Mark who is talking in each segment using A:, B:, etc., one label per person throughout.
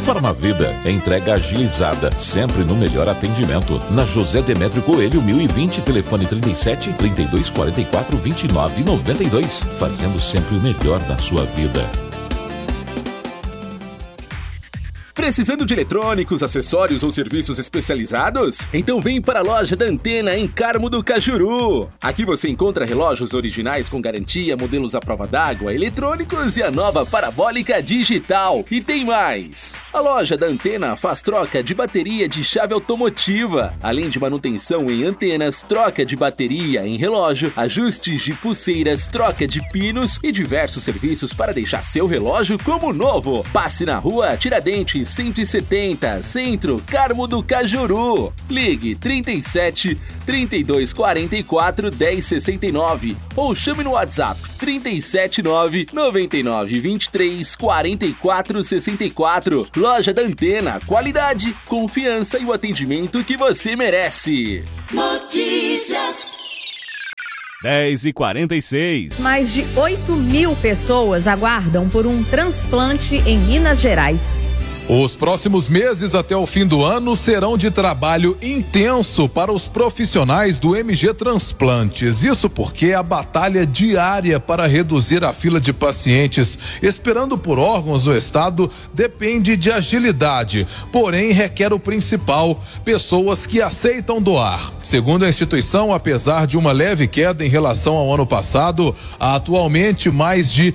A: Farmavida é entrega agilizada, sempre no melhor atendimento. Na José Demétrio Coelho, 1020, telefone 37 32 44 29 92. Fazendo sempre o melhor da sua vida.
B: Precisando de eletrônicos, acessórios ou serviços especializados? Então vem para a loja da Antena em Carmo do Cajuru. Aqui você encontra relógios originais com garantia, modelos à prova d'água, eletrônicos e a nova parabólica digital. E tem mais! A loja da Antena faz troca de bateria de chave automotiva, além de manutenção em antenas, troca de bateria em relógio, ajustes de pulseiras, troca de pinos e diversos serviços para deixar seu relógio como novo. Passe na rua Tiradentes 170, Centro, Carmo do Cajuru. Ligue 37 32 44 10 69 ou chame no WhatsApp 379 99 23 44 64. Loja da Antena, qualidade, confiança e o atendimento que você merece.
C: Notícias
D: 10h46.
E: Mais de 8.000 pessoas aguardam por um transplante em Minas Gerais.
F: Os próximos meses até o fim do ano serão de trabalho intenso para os profissionais do MG Transplantes. Isso porque a batalha diária para reduzir a fila de pacientes esperando por órgãos no estado depende de agilidade, porém requer o principal: pessoas que aceitam doar. Segundo a instituição, apesar de uma leve queda em relação ao ano passado, há atualmente mais de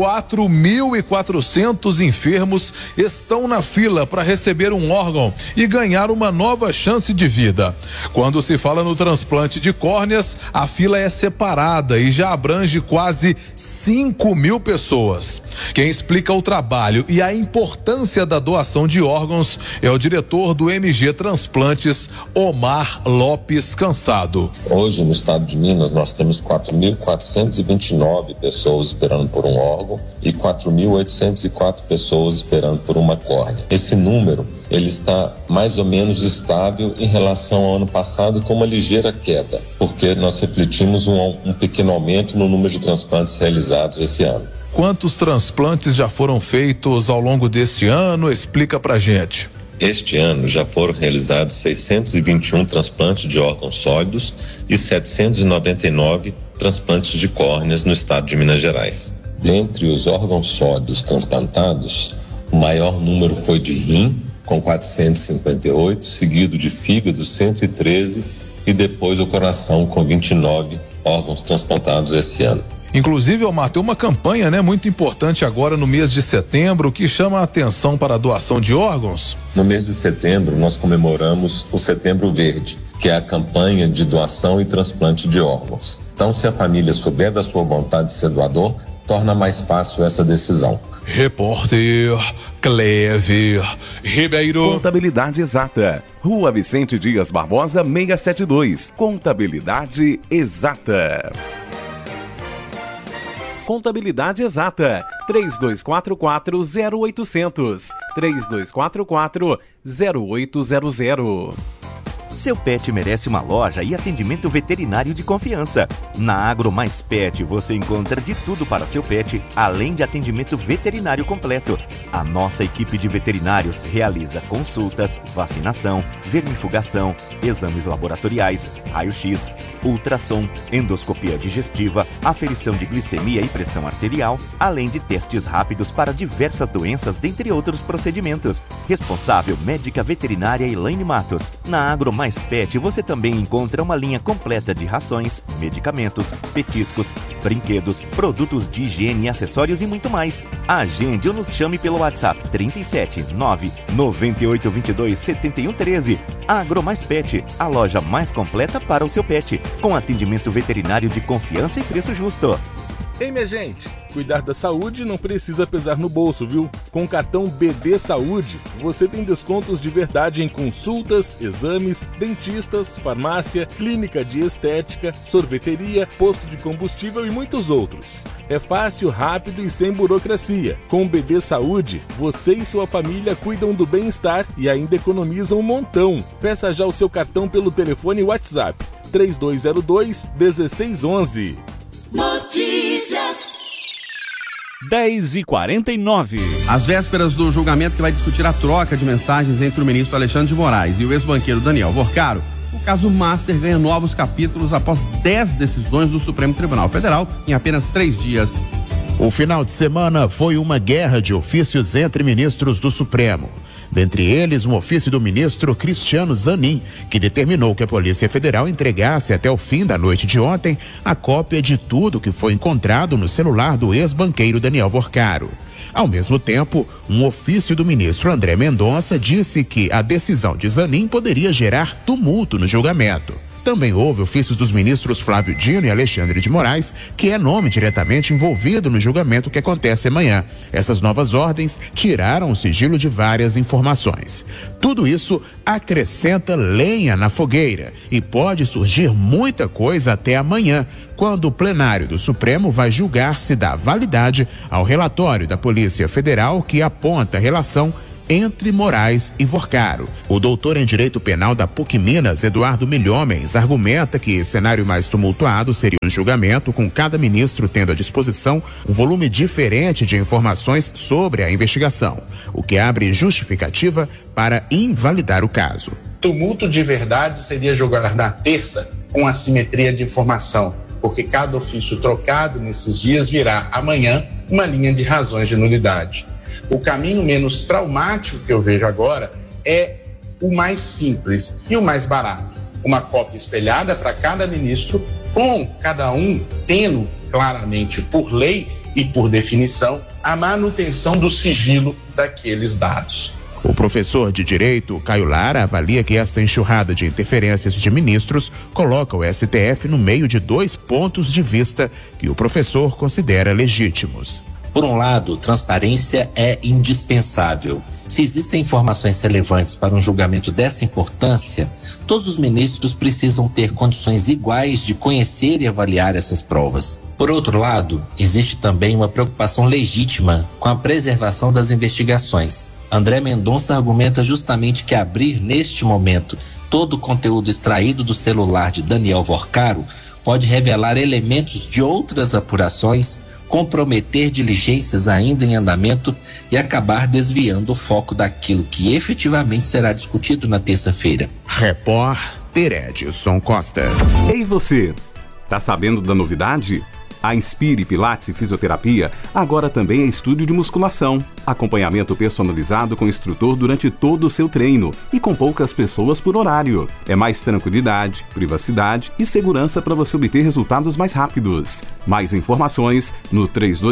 F: 4.400 enfermos estão na fila para receber um órgão e ganhar uma nova chance de vida. Quando se fala no transplante de córneas, a fila é separada e já abrange quase 5.000 pessoas. Quem explica o trabalho e a importância da doação de órgãos é o diretor do MG Transplantes, Omar Lopes Cansado.
G: Hoje no estado de Minas nós temos 4.429 pessoas esperando por um órgão e 4.804 pessoas esperando por uma córnea. Esse número ele está mais ou menos estável em relação ao ano passado, com uma ligeira queda, porque nós refletimos um pequeno aumento no número de transplantes realizados esse ano.
F: Quantos transplantes já foram feitos ao longo desse ano? Explica pra gente.
G: Este ano já foram realizados 621 transplantes de órgãos sólidos e 799 transplantes de córneas no estado de Minas Gerais. Dentre os órgãos sólidos transplantados, o maior número foi de rim, com 458, seguido de fígado, 113, e depois o coração, com 29 órgãos transplantados esse ano.
F: Inclusive, Omar, tem uma campanha, muito importante agora no mês de setembro, que chama a atenção para a doação de órgãos.
G: No mês de setembro, nós comemoramos o Setembro Verde, que é a campanha de doação e transplante de órgãos. Então, se a família souber da sua vontade de ser doador, torna mais fácil essa decisão.
F: Repórter Clever Ribeiro.
H: Contabilidade Exata, Rua Vicente Dias Barbosa 672. Contabilidade Exata. Contabilidade Exata, 3244-0800, 3244-0800.
I: Seu pet merece uma loja e atendimento veterinário de confiança. Na Agro Mais Pet você encontra de tudo para seu pet, além de atendimento veterinário completo. A nossa equipe de veterinários realiza consultas, vacinação, vermifugação, exames laboratoriais, raio-x, ultrassom, endoscopia digestiva, aferição de glicemia e pressão arterial, além de testes rápidos para diversas doenças, dentre outros procedimentos. Responsável médica veterinária Elaine Matos. Na Agro Mais Pet você também encontra uma linha completa de rações, medicamentos, petiscos, brinquedos, produtos de higiene, acessórios e muito mais. Agende ou nos chame pelo WhatsApp 37 9 98 22 71 13. Agro Mais Pet, a loja mais completa para o seu pet, com atendimento veterinário de confiança e preço justo.
J: Ei, minha gente, cuidar da saúde não precisa pesar no bolso, viu? Com o cartão BD Saúde, você tem descontos de verdade em consultas, exames, dentistas, farmácia, clínica de estética, sorveteria, posto de combustível e muitos outros. É fácil, rápido e sem burocracia. Com o BD Saúde, você e sua família cuidam do bem-estar e ainda economizam um montão. Peça já o seu cartão pelo telefone WhatsApp 3202-1611.
C: Notícias
D: 10h49.
K: Às vésperas do julgamento que vai discutir a troca de mensagens entre o ministro Alexandre de Moraes e o ex-banqueiro Daniel Vorcaro, o caso Master ganha novos capítulos após 10 decisões do Supremo Tribunal Federal em apenas 3 dias.
L: O final de semana foi uma guerra de ofícios entre ministros do Supremo. Dentre eles, um ofício do ministro Cristiano Zanin, que determinou que a Polícia Federal entregasse até o fim da noite de ontem a cópia de tudo que foi encontrado no celular do ex-banqueiro Daniel Vorcaro. Ao mesmo tempo, um ofício do ministro André Mendonça disse que a decisão de Zanin poderia gerar tumulto no julgamento. Também houve ofícios dos ministros Flávio Dino e Alexandre de Moraes, que é nome diretamente envolvido no julgamento que acontece amanhã. Essas novas ordens tiraram o sigilo de várias informações. Tudo isso acrescenta lenha na fogueira e pode surgir muita coisa até amanhã, quando o plenário do Supremo vai julgar se dá validade ao relatório da Polícia Federal que aponta a relação entre Moraes e Vorcaro. O doutor em Direito Penal da PUC Minas, Eduardo Milhomens, argumenta que o cenário mais tumultuado seria um julgamento com cada ministro tendo à disposição um volume diferente de informações sobre a investigação, o que abre justificativa para invalidar o caso.
M: Tumulto de verdade seria julgar na terça com assimetria de informação, porque cada ofício trocado nesses dias virá amanhã uma linha de razões de nulidade. O caminho menos traumático que eu vejo agora é o mais simples e o mais barato. Uma cópia espelhada para cada ministro, com cada um tendo claramente por lei e por definição a manutenção do sigilo daqueles dados.
L: O professor de Direito, Caio Lara, avalia que esta enxurrada de interferências de ministros coloca o STF no meio de 2 pontos de vista que o professor considera legítimos.
N: Por um lado, transparência é indispensável. Se existem informações relevantes para um julgamento dessa importância, todos os ministros precisam ter condições iguais de conhecer e avaliar essas provas. Por outro lado, existe também uma preocupação legítima com a preservação das investigações. André Mendonça argumenta justamente que abrir, neste momento, todo o conteúdo extraído do celular de Daniel Vorcaro pode revelar elementos de outras apurações, comprometer diligências ainda em andamento e acabar desviando o foco daquilo que efetivamente será discutido na terça-feira.
L: Repórter Edson Costa.
D: Ei você, tá sabendo da novidade? A Inspire Pilates e Fisioterapia agora também é estúdio de musculação. Acompanhamento personalizado com instrutor durante todo o seu treino e com poucas pessoas por horário. É mais tranquilidade, privacidade e segurança para você obter resultados mais rápidos. Mais informações no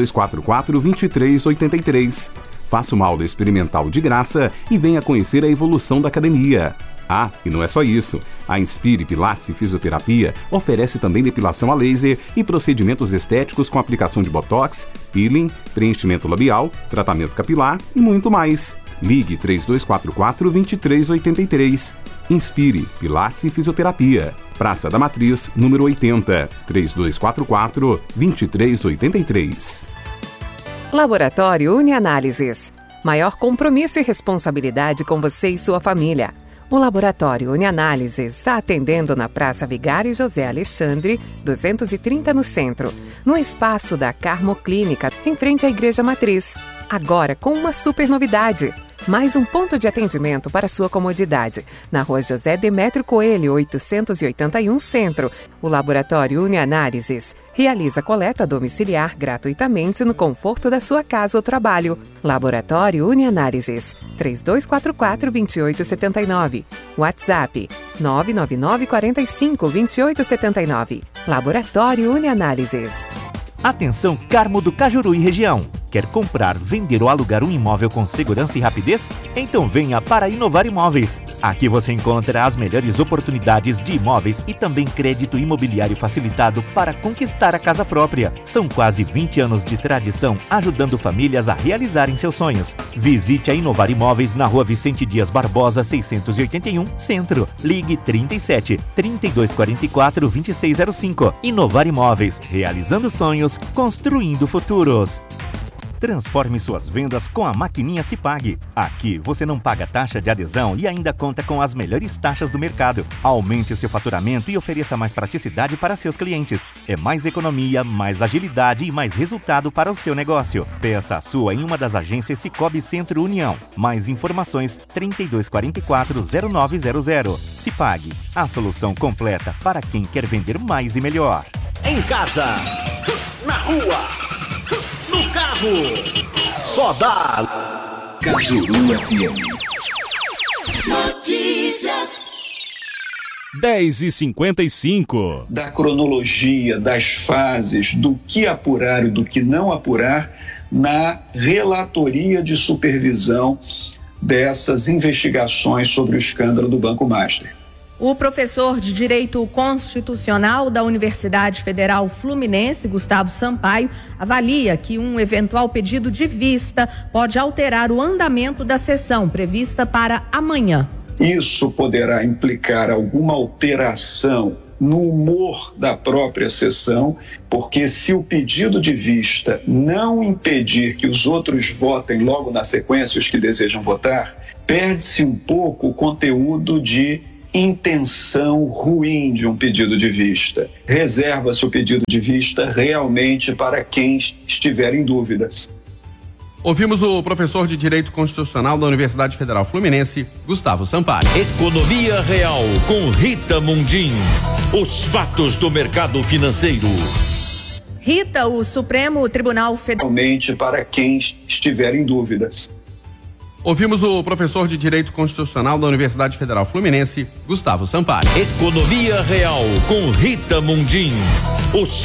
D: 3244-2383. Faça uma aula experimental de graça e venha conhecer a evolução da academia. Ah, e não é só isso. A Inspire Pilates e Fisioterapia oferece também depilação a laser e procedimentos estéticos com aplicação de botox, peeling, preenchimento labial, tratamento capilar e muito mais. Ligue 3244-2383. Inspire Pilates e Fisioterapia. Praça da Matriz, número 80, 3244-2383.
O: Laboratório Unianálises. Maior compromisso e responsabilidade com você e sua família. O Laboratório Unianálises está atendendo na Praça Vigário José Alexandre, 230 no centro, no espaço da Carmoclínica, em frente à Igreja Matriz. Agora com uma super novidade. Mais um ponto de atendimento para sua comodidade. Na Rua José Demétrio Coelho, 881 Centro. O Laboratório Unianálises realiza coleta domiciliar gratuitamente no conforto da sua casa ou trabalho. Laboratório Unianálises, 3244-2879. WhatsApp, 999-45-2879. Laboratório Unianálises.
I: Atenção Carmo do Cajuru e região. Quer comprar, vender ou alugar um imóvel com segurança e rapidez? Então venha para Inovar Imóveis. Aqui você encontra as melhores oportunidades de imóveis e também crédito imobiliário facilitado para conquistar a casa própria. São quase 20 anos de tradição ajudando famílias a realizarem seus sonhos. Visite a Inovar Imóveis na Rua Vicente Dias Barbosa, 681, Centro. Ligue 37 3244 2605. Inovar Imóveis, realizando sonhos, construindo futuros. Transforme suas vendas com a maquininha Cipag. Aqui você não paga taxa de adesão e ainda conta com as melhores taxas do mercado. Aumente seu faturamento e ofereça mais praticidade para seus clientes. É mais economia, mais agilidade e mais resultado para o seu negócio. Peça a sua em uma das agências Cicobi Centro União. Mais informações 3244-0900. Cipag, a solução completa para quem quer vender mais e melhor.
P: Em casa, na rua, no carro, só dá Cajuru FM.
C: Notícias.
Q: 10h55.
R: Da cronologia, das fases, do que apurar e do que não apurar na relatoria de supervisão dessas investigações sobre o escândalo do Banco Master.
E: O professor de Direito Constitucional da Universidade Federal Fluminense, Gustavo Sampaio, avalia que um eventual pedido de vista pode alterar o andamento da sessão prevista para amanhã.
R: Isso poderá implicar alguma alteração no humor da própria sessão, porque se o pedido de vista não impedir que os outros votem logo na sequência, os que desejam votar, perde-se um pouco o conteúdo de intenção ruim de um pedido de vista. Reserva-se o pedido de vista realmente para quem estiver em dúvida.
K: Ouvimos o professor de Direito Constitucional da Universidade Federal Fluminense, Gustavo Sampaio.
P: Economia Real com Rita Mundim. Os fatos do mercado financeiro.
E: Rita, o Supremo Tribunal Federal.
R: Realmente para quem estiver em dúvida.
K: Ouvimos o professor de Direito Constitucional da Universidade Federal Fluminense, Gustavo Sampaio.
P: Economia Real com Rita Mundim. Os